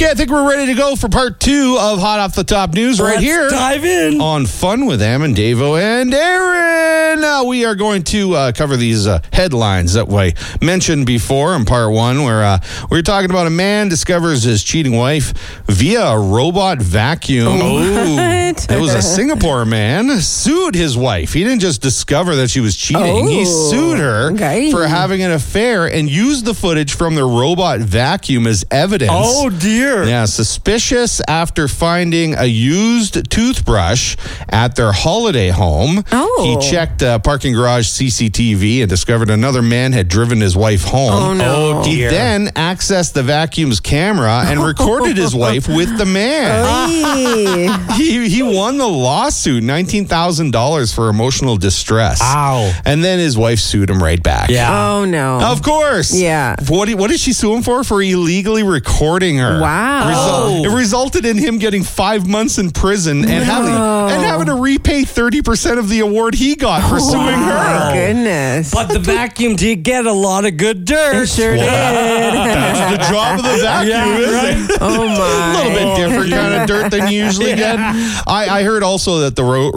Okay, I think we're ready to go for part 2 of Hot Off the Top News here. Dive in. On Fun with Am and Davo and Aaron. We are going to cover these headlines that we mentioned before in part 1, where we were talking about a man discovers his cheating wife via a robot vacuum. What? It was a Singapore man sued his wife. He didn't just discover that she was cheating. He sued her for having an affair and used the footage from the robot vacuum as evidence. Oh, dear. Yeah, suspicious after finding a used toothbrush at their holiday home. He checked parking garage CCTV and discovered another man had driven his wife home. Oh, no. He then accessed the vacuum's camera and recorded his wife with the man. He won the lawsuit, $19,000 for emotional distress. Ow. And then his wife sued him right back. Yeah. Oh, no. Of course. Yeah. What did she sue him for? For illegally recording her. Wow. It resulted in him getting 5 months in prison and having to repay 30% of the award he got for suing her. My goodness. But the vacuum did get a lot of good dirt. It sure did. That's the job of the vacuum, isn't it? Oh, my. A little bit different kind of dirt than you usually get. I heard also that the